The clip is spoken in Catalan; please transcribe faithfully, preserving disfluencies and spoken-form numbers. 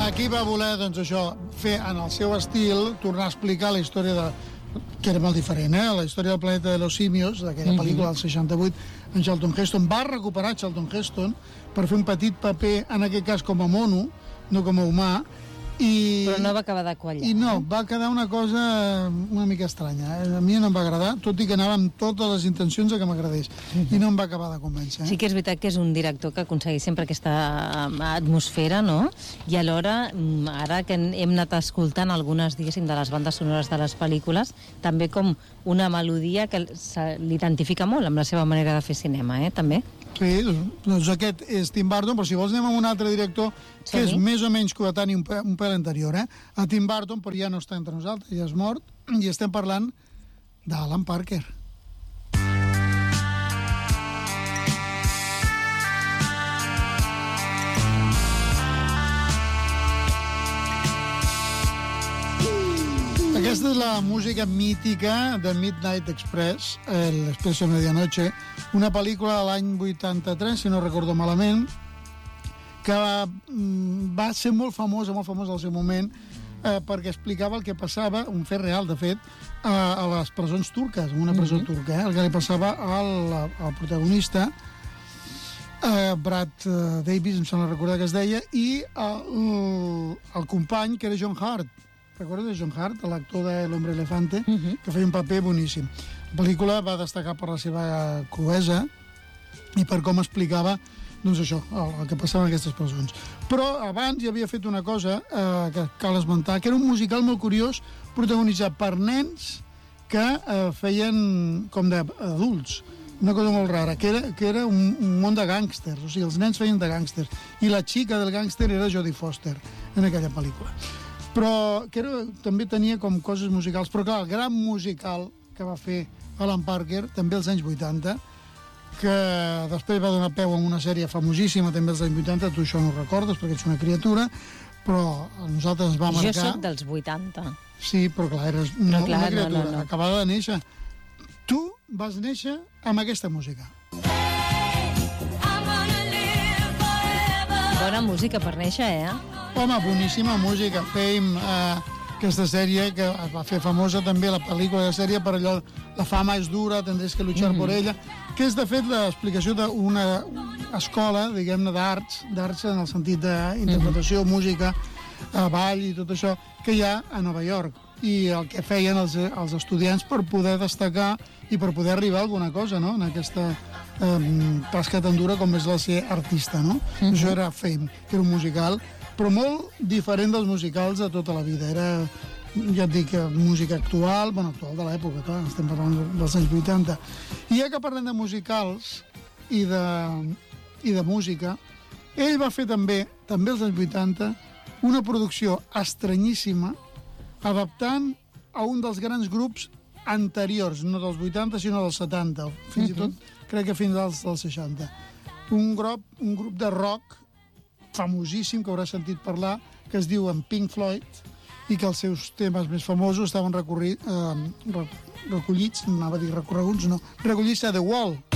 aquí va voler, doncs això, fer en el seu estil, tornar a explicar la història de que era molt diferent, eh? La història del planeta de los simios, d'aquella mm-hmm. pel·lícula del seixanta-vuit, en Charlton Heston. Va recuperar Charlton Heston per fer un petit paper, en aquest cas com a mono, no com a humà, i... Però no va acabar de quallar. I no, va quedar una cosa una mica estranya. A mi no em va agradar, tot i que anava amb totes les intencions que m'agradés. Mm-hmm. I no em va acabar de convèncer. Eh? Sí que és veritat que és un director que aconsegueix sempre aquesta atmosfera, no? I alhora, ara que hem anat escoltant algunes, diguéssim, de les bandes sonores de les pel·lícules, també com una melodia que l'identifica molt amb la seva manera de fer cinema, eh? També. Sí, doncs aquest és Tim Burton, però si vols anem amb un altre director que sí? és més o menys coetani un, un pel anterior, eh? A Tim Burton, però ja no està entre nosaltres, ja és mort, i estem parlant d'Alan Parker. Aquesta és la música mítica de Midnight Express, El Expreso de Medianoche, una pel·lícula de l'any vuitanta-tres, si no recordo malament, que va, va ser molt famosa, molt famosa al seu moment, eh, perquè explicava el que passava, un fet real, de fet, a, a les presons turques, una presó mm-hmm. turca, eh, el que li passava al, al protagonista, eh, Brad Davis, em sembla recordar que es deia, i el, el company, que era John Hurt. Recordes de John Hurt, l'actor de L'Hombre Elefante, uh-huh. que feia un paper boníssim. La pel·lícula va destacar per la seva cruesa i per com explicava doncs això, el, el que passava en aquestes presons. Però abans hi havia fet una cosa eh, que cal esmentar, que era un musical molt curiós, protagonitzat per nens que eh, feien com d'adults. Una cosa molt rara, que era, que era un, un món de gàngsters, o sigui, els nens feien de gàngsters, i la xica del gàngster era Jodie Foster, en aquella pel·lícula. Però que era, també tenia com coses musicals, però clar, el gran musical que va fer Alan Parker, també als anys vuitanta, que després va donar peu a una sèrie famosíssima també als anys vuitanta, tu això no ho recordes perquè ets una criatura, però a nosaltres ens va marcar... Jo soc dels vuitanta. Sí, però clar, eres no, clar, una criatura, no, no, no. acabada de néixer. Tu vas néixer amb aquesta música. Bona música per néixer, eh? Home, boníssima música. Fame, eh, aquesta sèrie que es va fer famosa també, la pel·lícula de sèrie, per allò, la fama és dura, tendrés que luchar mm-hmm. por ella, que és, de fet, l'explicació d'una escola, diguem-ne, d'arts, d'arts en el sentit d'interpretació, mm-hmm. música, eh, ball i tot això, que hi ha a Nova York. I el que feien els, els estudiants per poder destacar i per poder arribar a alguna cosa, no?, en aquesta eh, tasca tan dura com és la ser artista, no? Mm-hmm. Això era Fame, que era un musical, però molt diferent dels musicals de tota la vida. Era, ja et dic, música actual, bueno, actual de l'època, clar, estem parlant dels anys vuitanta. I ja que parlem de musicals i de, i de música, ell va fer també, també als anys vuitanta, una producció estranyíssima, adaptant a un dels grans grups anteriors, no dels vuitanta, sinó dels setanta, fins uh-huh. i tot, crec que fins als dels seixanta. Un grup, un grup de rock famosíssim, que hauràs sentit parlar, que es diu en Pink Floyd, i que els seus temes més famosos estaven recorrit, eh, recollits, anava a dir recorreguts, no, recollits a The Wall,